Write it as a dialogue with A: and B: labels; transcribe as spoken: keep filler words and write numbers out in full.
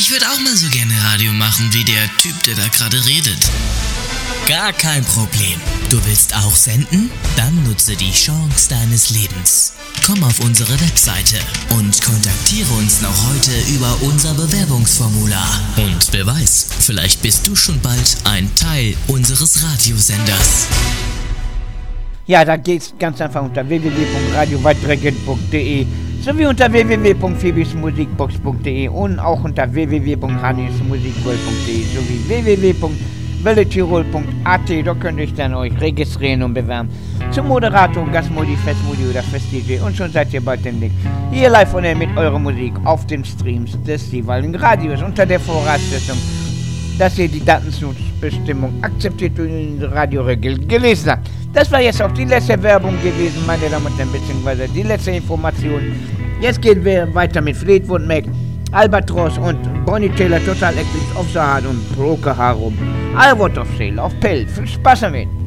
A: Ich würde auch mal so gerne Radio machen wie der Typ, der da gerade redet. Gar kein Problem. Du willst auch senden? Dann nutze die Chance deines Lebens. Komm auf unsere Webseite und kontaktiere uns noch heute über unser Bewerbungsformular. Und wer weiß, vielleicht bist du schon bald ein Teil unseres Radiosenders.
B: Ja, da geht's ganz einfach unter w w w punkt radio weitregent punkt d e sowie unter w w w punkt fibis musikbox punkt d e und auch unter w w w punkt hannes musikworld punkt d e sowie w w w punkt welle tirol punkt a t. Da könnt ihr euch dann euch registrieren und bewerben. Zum Moderator, Gastmodi, Festmodi oder Fest-D J und schon seid ihr bald entdeckt. Hier live und mit eurer Musik auf den Streams des jeweiligen Radios unter der Voraussetzung, dass ihr die Datenschutzbestimmung akzeptiert und in der Radioregel gelesen habt. Das war jetzt auch die letzte Werbung gewesen, meine Damen und Herren, beziehungsweise die letzte Information. Jetzt gehen wir weiter mit Fleetwood Mac, Albatross und Bonnie Taylor, Total Eclipse of the Heart und Broke Harum. I Want of Sale auf Pell. Viel Spaß damit!